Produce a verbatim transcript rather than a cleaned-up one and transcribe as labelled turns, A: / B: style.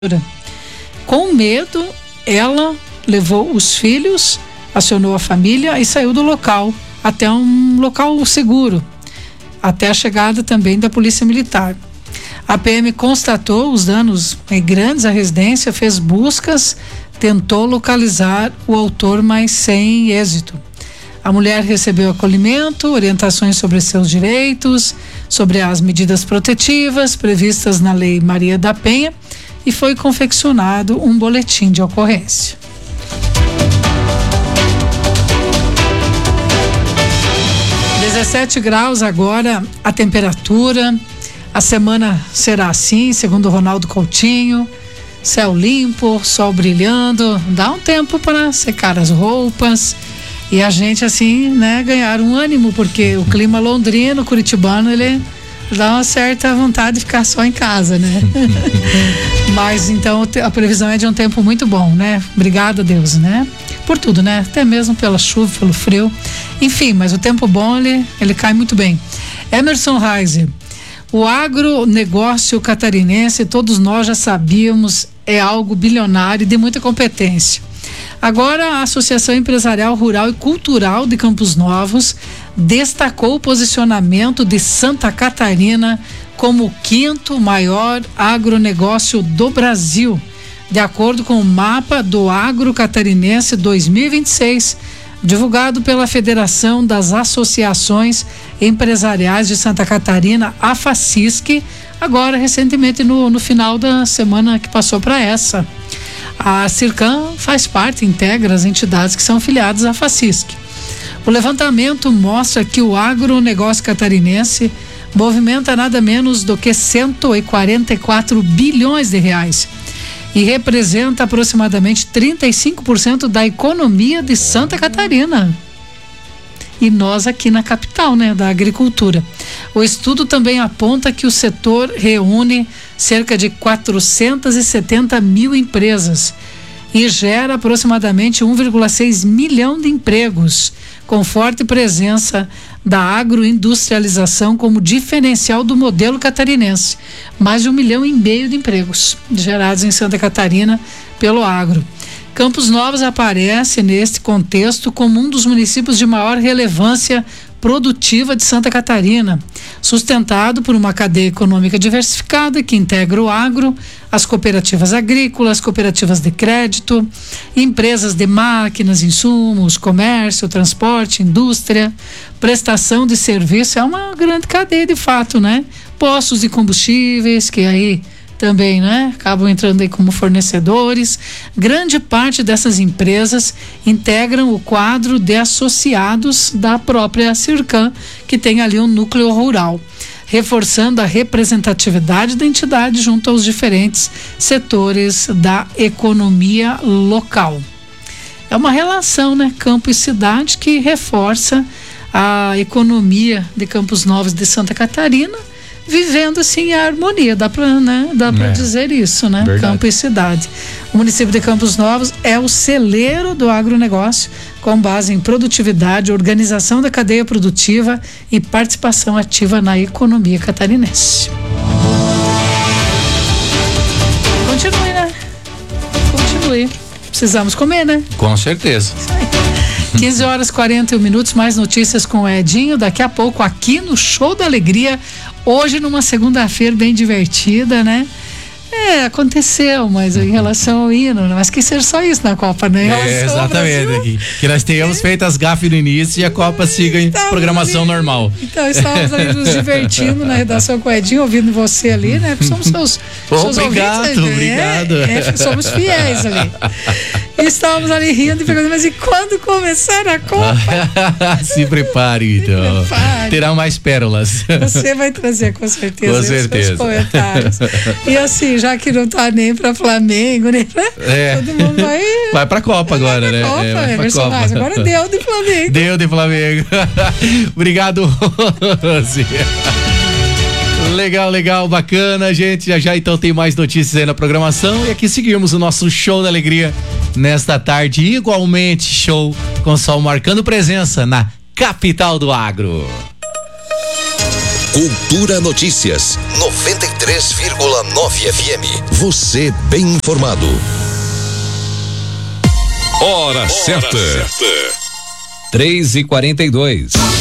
A: Com medo, ela levou os filhos, acionou a família e saiu do local até um local seguro, até a chegada também da Polícia Militar. A P M constatou os danos grandes à residência, fez buscas, tentou localizar o autor, mas sem êxito. A mulher recebeu acolhimento, orientações sobre seus direitos, sobre as medidas protetivas previstas na Lei Maria da Penha, e foi confeccionado um boletim de ocorrência. dezessete graus agora a temperatura. A semana será assim, segundo o Ronaldo Coutinho. Céu limpo, sol brilhando, dá um tempo para secar as roupas e a gente assim, né, ganhar um ânimo, porque o clima londrino, curitibano, ele dá uma certa vontade de ficar só em casa, né? Mas então a previsão é de um tempo muito bom, né? Obrigado a Deus, né? Por tudo, né? Até mesmo pela chuva, pelo frio. Enfim, mas o tempo bom, ele, ele cai muito bem. Emerson Reiser, o agronegócio catarinense, todos nós já sabíamos, é algo bilionário e de muita competência. Agora, a Associação Empresarial Rural e Cultural de Campos Novos destacou o posicionamento de Santa Catarina como o quinto maior agronegócio do Brasil, de acordo com o mapa do Agro Catarinense dois mil e vinte e seis, divulgado pela Federação das Associações Empresariais de Santa Catarina, a FACISC, agora recentemente no, no final da semana que passou para essa. A Circam faz parte, integra as entidades que são filiadas à FACISC. O levantamento mostra que o agronegócio catarinense movimenta nada menos do que cento e quarenta e quatro bilhões de reais e representa aproximadamente trinta e cinco por cento da economia de Santa Catarina. E nós aqui na capital, né, da agricultura. O estudo também aponta que o setor reúne cerca de quatrocentos e setenta mil empresas e gera aproximadamente um vírgula seis milhão de empregos, com forte presença da agroindustrialização como diferencial do modelo catarinense. Mais de um milhão e meio de empregos gerados em Santa Catarina pelo agro. Campos Novos aparece neste contexto como um dos municípios de maior relevância produtiva de Santa Catarina, sustentado por uma cadeia econômica diversificada que integra o agro, as cooperativas agrícolas, cooperativas de crédito, empresas de máquinas, insumos, comércio, transporte, indústria, prestação de serviço. É uma grande cadeia de fato, né? Postos de combustíveis, que aí também, né, acabam entrando aí como fornecedores. Grande parte dessas empresas integram o quadro de associados da própria Circam, que tem ali um núcleo rural, reforçando a representatividade da entidade junto aos diferentes setores da economia local. É uma relação, né, campo e cidade, que reforça a economia de Campos Novos de Santa Catarina, vivendo assim a harmonia, dá para, né, dá para é, dizer isso, né? Verdade. Campo e cidade. O município de Campos Novos é o celeiro do agronegócio, com base em produtividade, organização da cadeia produtiva e participação ativa na economia catarinense. Continue, né? Continue. Precisamos comer, né?
B: Com certeza.
A: Isso aí. quinze horas e quarenta e um minutos, mais notícias com o Edinho, daqui a pouco aqui no Show da Alegria, hoje numa segunda-feira bem divertida, né? É, aconteceu, mas em relação ao hino, mas que seja só isso na Copa, né?
B: É, exatamente, aqui, que nós tenhamos é. feito as gafes no início e a Copa siga em estávamos programação ali, normal.
A: Então, estávamos ali nos divertindo na redação com o Edinho, ouvindo você ali, né? Somos seus, seus
B: obrigado, ouvintes. Obrigado,
A: é, é, somos fiéis ali. E estávamos ali rindo e perguntando, mas e quando começar a Copa?
B: Se prepare, então. Se prepare. Terá mais pérolas.
A: Você vai trazer, com certeza,
B: com certeza.
A: Os comentários. E assim, já que não tá nem pra Flamengo, nem pra...
B: É.
A: Todo mundo vai...
B: Vai pra Copa agora,
A: vai pra
B: né?
A: Copa,
B: é, vai
A: pra Copa. Mais. Agora deu de Flamengo.
B: Deu de Flamengo. Obrigado, Rose. Legal, legal, bacana, gente. Já já então tem mais notícias aí na programação. E aqui seguimos o nosso Show da Alegria nesta tarde, igualmente show, com o sol marcando presença na capital do agro.
C: Cultura Notícias noventa e três três vírgula nove F M. Você bem informado. Hora, Hora certa. certa.
D: três e quarenta e dois.